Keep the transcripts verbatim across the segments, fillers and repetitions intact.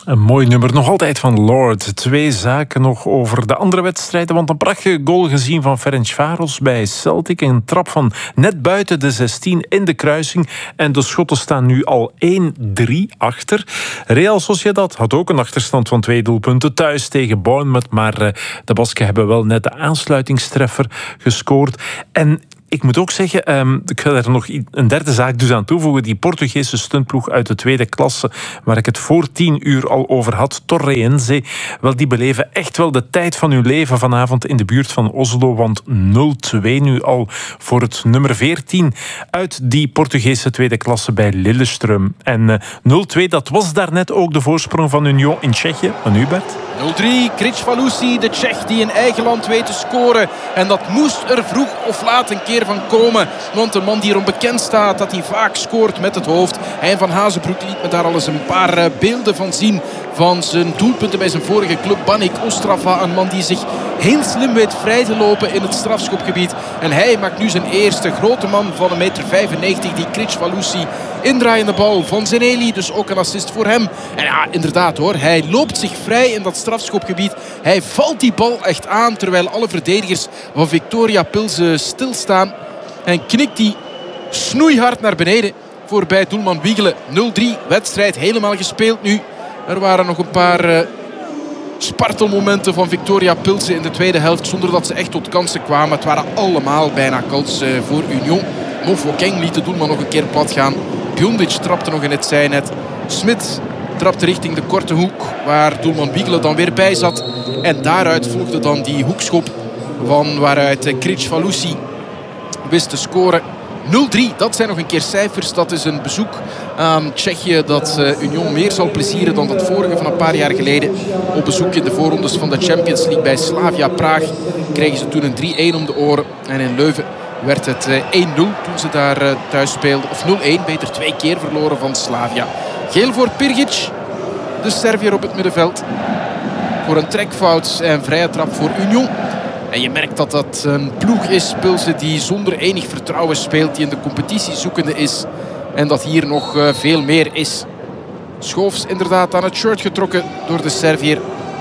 Een mooi nummer, nog altijd van Lord. Twee zaken nog over de andere wedstrijden. Want een prachtige goal gezien van Ferencváros bij Celtic. Een trap van net buiten de zestien in de kruising. En de Schotten staan nu al één drie achter. Real Sociedad had ook een achterstand van twee doelpunten thuis tegen Bournemouth. Maar uh, de Basken hebben wel net de aansluitingstreffer gescoord. En ik moet ook zeggen, um, ik ga er nog een derde zaak dus aan toevoegen. Die Portugese stuntploeg uit de tweede klasse, waar ik het voor tien uur al over had, Torreense. Wel, die beleven echt wel de tijd van hun leven vanavond in de buurt van Oslo. Want nul twee nu al voor het nummer veertien uit die Portugese tweede klasse bij Lillestrøm. En uh, nul twee, dat was daarnet ook de voorsprong van Union in Tsjechië. En nu, Bert? nul drie, Kricfalusi, de Tsjech die in eigen land weet te scoren. En dat moest er vroeg of laat een keer van komen. Want een man die erom bekend staat dat hij vaak scoort met het hoofd. Hein van Hazenbroek liet me daar al eens een paar beelden van zien. Van zijn doelpunten bij zijn vorige club, Banik Ostrava. Een man die zich heel slim weet vrij te lopen in het strafschopgebied. En hij maakt nu zijn eerste grote man van een meter vijfennegentig. Die Kricfalusi, indraaiende bal van Zeneli. Dus ook een assist voor hem. En ja, inderdaad hoor. Hij loopt zich vrij in dat strafschopgebied. Hij valt die bal echt aan. Terwijl alle verdedigers van Victoria Pilsen stilstaan. En knikt die snoeihard naar beneden. Voorbij doelman Wiegelen. nul drie. Wedstrijd helemaal gespeeld nu. Er waren nog een paar uh, spartelmomenten van Victoria Pilsen in de tweede helft. Zonder dat ze echt tot kansen kwamen. Het waren allemaal bijna kansen uh, voor Union. Mofokeng liet de doelman nog een keer plat gaan. Bjondic trapte nog in het zijnet. Smit trapte richting de korte hoek. Waar doelman Wiegelen dan weer bij zat. En daaruit volgde dan die hoekschop. Van waaruit uh, Kricfalusi wist te scoren. nul drie, dat zijn nog een keer cijfers. Dat is een bezoek aan Tsjechië dat uh, Union meer zal plezieren dan dat vorige van een paar jaar geleden. Op bezoek in de voorrondes van de Champions League bij Slavia Praag kregen ze toen een drie-een om de oren. En in Leuven werd het uh, één nul toen ze daar uh, thuis speelden. Of nul één, beter twee keer verloren van Slavia. Geel voor Pirgic, de Serviër op het middenveld. Voor een trekfout en vrije trap voor Union. En je merkt dat dat een ploeg is, Pilsen, die zonder enig vertrouwen speelt. Die in de competitie zoekende is. En dat hier nog uh, veel meer is. Schoofs inderdaad aan het shirt getrokken door de Serviër.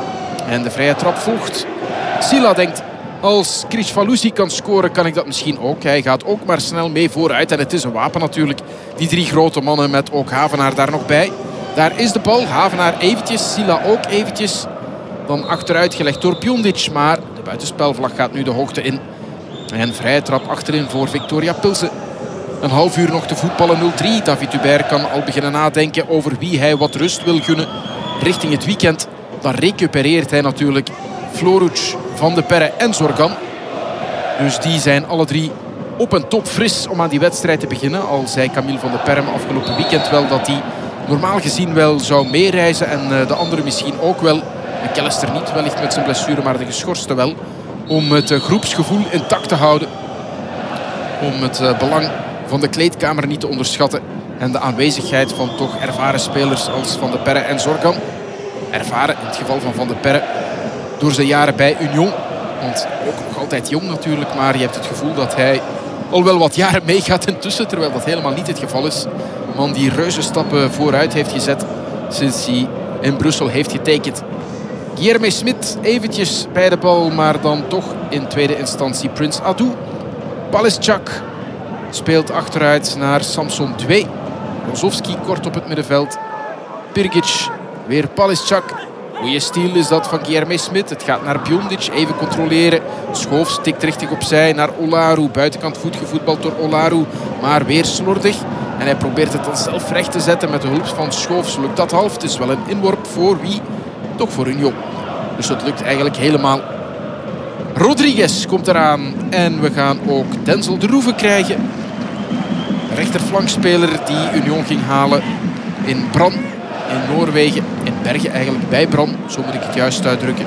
En de vrije trap volgt. Sila denkt, als Kricfalusi kan scoren, kan ik dat misschien ook. Hij gaat ook maar snel mee vooruit. En het is een wapen natuurlijk. Die drie grote mannen met ook Havenaar daar nog bij. Daar is de bal. Havenaar eventjes, Sila ook eventjes. Dan achteruit gelegd door Bjondic. Maar de buitenspelvlag gaat nu de hoogte in. En vrije trap achterin voor Victoria Pilsen. Een half uur nog te voetballen, nul drie. David Hubert kan al beginnen nadenken over wie hij wat rust wil gunnen richting het weekend. Dan recupereert hij natuurlijk Floruc, Van de Perre en Zorgan. Dus die zijn alle drie op en top fris om aan die wedstrijd te beginnen. Al zei Camille Van de Perre afgelopen weekend wel dat hij normaal gezien wel zou meereizen. En de anderen misschien ook wel. McAllister niet, wellicht met zijn blessure, maar de geschorste wel. Om het groepsgevoel intact te houden. Om het belang van de kleedkamer niet te onderschatten. En de aanwezigheid van toch ervaren spelers als Van de Perre en Zorgan. Ervaren in het geval van Van de Perre door zijn jaren bij Union. Want ook nog altijd jong natuurlijk, maar je hebt het gevoel dat hij al wel wat jaren meegaat intussen. Terwijl dat helemaal niet het geval is. Een man die reuze stappen vooruit heeft gezet sinds hij in Brussel heeft getekend. Guilherme Smit eventjes bij de bal, maar dan toch in tweede instantie Prince Adu. Palischak speelt achteruit naar Samson twee. Rozovski kort op het middenveld. Pirgic, weer Palischak. Goeie stiel is dat van Guilherme Smit. Het gaat naar Bjondic, even controleren. Schoof stikt richting opzij naar Olaru. Buitenkant voet gevoetbald door Olaru, maar weer slordig. En hij probeert het dan zelf recht te zetten met de hulp van Schoofs. Lukt dat half? Het is wel een inworp voor wie? Toch voor Union. Dus het lukt eigenlijk helemaal. Rodriguez komt eraan. En we gaan ook Denzel de Roeven krijgen. Rechterflankspeler die Union ging halen in Brann. In Noorwegen. In Bergen eigenlijk bij Brann. Zo moet ik het juist uitdrukken.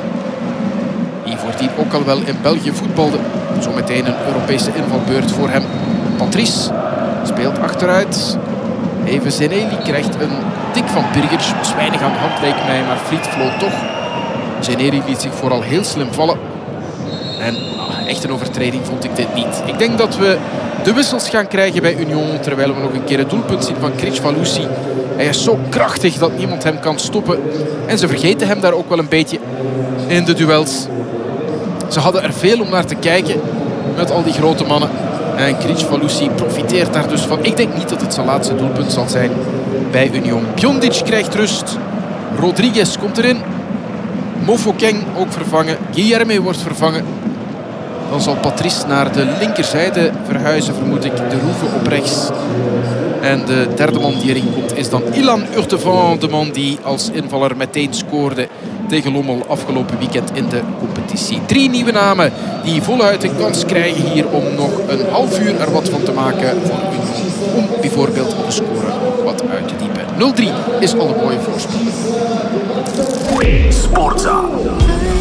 Die voordien ook al wel in België voetbalde. Zometeen een Europese invalbeurt voor hem. Patrice speelt achteruit. Even Zeneli krijgt een tik van Pirgic. Was weinig aan de hand leek mij, maar Fried floot toch. Zeneli liet zich vooral heel slim vallen. En ah, echt een overtreding vond ik dit niet. Ik denk dat we de wissels gaan krijgen bij Union, terwijl we nog een keer het doelpunt zien van Kricfalusi. Hij is zo krachtig dat niemand hem kan stoppen. En ze vergeten hem daar ook wel een beetje in de duels. Ze hadden er veel om naar te kijken met al die grote mannen. En Kricfalusi profiteert daar dus van. Ik denk niet dat het zijn laatste doelpunt zal zijn bij Union. Piondic krijgt rust. Rodriguez komt erin. Mofokeng ook vervangen. Guilherme wordt vervangen. Dan zal Patrice naar de linkerzijde verhuizen, vermoed ik. De Roeve op rechts. En de derde man die erin komt is dan Ilan Urtevan. De man die als invaller meteen scoorde tegen Lommel afgelopen weekend in de competitie. Drie nieuwe namen die voluit een kans krijgen hier om nog een half uur er wat van te maken voor Union. Om bijvoorbeeld de score wat uit te diepen. nul drie is al een mooie voorsprong. Sportza.